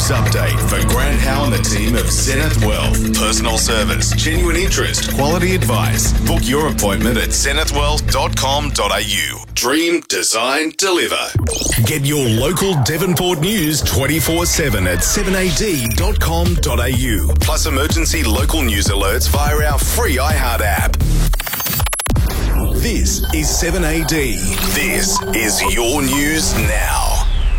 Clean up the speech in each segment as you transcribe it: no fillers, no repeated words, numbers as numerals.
News update for Grant Howe and the team of Zenith Wealth. Personal service, genuine interest, quality advice. Book your appointment at zenithwealth.com.au. Dream, design, deliver. Get your local Devonport news 24/7 at 7ad.com.au. Plus emergency local news alerts via our free iHeart app. This is 7AD. This is your news now.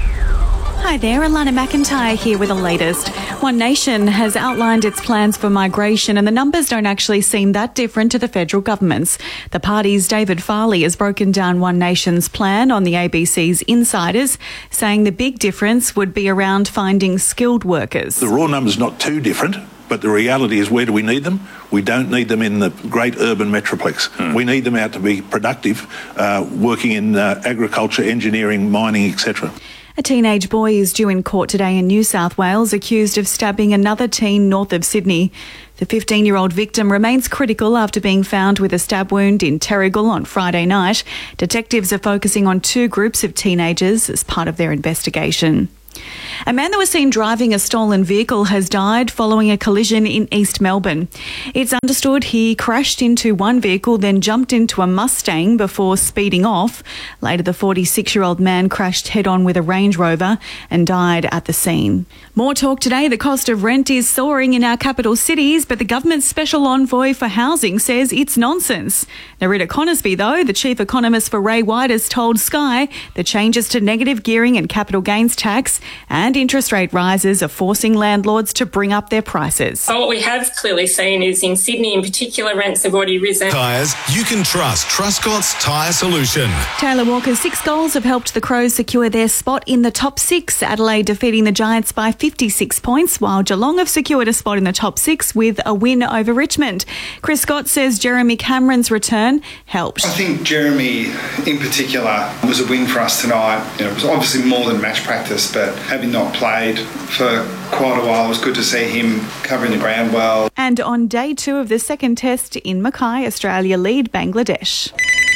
Hi there, Alana McIntyre here with the latest. One Nation has outlined its plans for migration and the numbers don't actually seem that different to the federal government's. The party's David Farley has broken down One Nation's plan on the ABC's Insiders, saying the big difference would be around finding skilled workers. The raw number's not too different, but the reality is, where do we need them? We don't need them in the great urban metroplex. We need them out to be productive, working in agriculture, engineering, mining, etc. A teenage boy is due in court today in New South Wales, accused of stabbing another teen north of Sydney. The 15-year-old victim remains critical after being found with a stab wound in Terrigal on Friday night. Detectives are focusing on two groups of teenagers as part of their investigation. A man that was seen driving a stolen vehicle has died following a collision in East Melbourne. It's understood he crashed into one vehicle, then jumped into a Mustang before speeding off. Later, the 46-year-old man crashed head-on with a Range Rover and died at the scene. More talk today. The cost of rent is soaring in our capital cities, but the government's special envoy for housing says it's nonsense. Nerida Conisby, though, the chief economist for Ray White, has told Sky the changes to negative gearing and capital gains tax and interest rate rises are forcing landlords to bring up their prices. So what we have clearly seen is in Sydney in particular, rents have already risen. Tyres you can trust. Truscott's Tyre Solution. Taylor Walker's 6 goals have helped the Crows secure their spot in the top 6. Adelaide defeating the Giants by 56 points, while Geelong have secured a spot in the top 6 with a win over Richmond. Chris Scott says Jeremy Cameron's return helped. I think Jeremy in particular was a win for us tonight. It was obviously more than match practice, but having not played for quite a while, it was good to see him covering the ground well. And on day 2 of the second test in Mackay, Australia lead Bangladesh.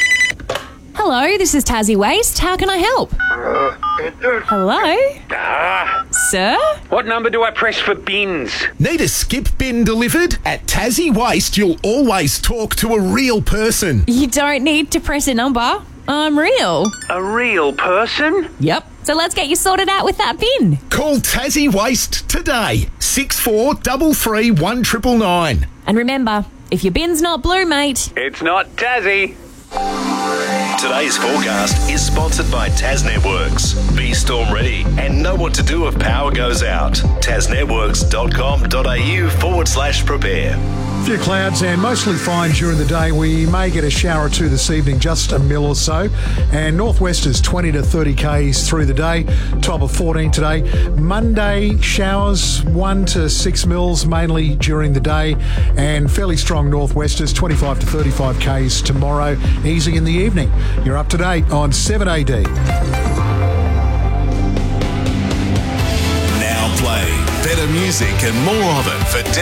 Hello, this is Tassie Waste. How can I help? Hello? Sir? What number do I press for bins? Need a skip bin delivered? At Tassie Waste, you'll always talk to a real person. You don't need to press a number. I'm real. A real person? Yep. So let's get you sorted out with that bin. Call Tassie Waste today. 6433 1999. And remember, if your bin's not blue, mate, It's not Tassie. Today's forecast is sponsored by Tas Networks. Be storm ready and know what to do if power goes out. tasnetworks.com.au/prepare. A few clouds and mostly fine during the day. We may get a shower or two this evening, just a mil or so. And northwesters 20 to 30 k's through the day, top of 14 today. Monday, showers 1 to 6 mils, mainly during the day. And fairly strong northwesters 25 to 35 k's tomorrow, easing in the evening. You're up to date on 7AD. Now play better music and more of it for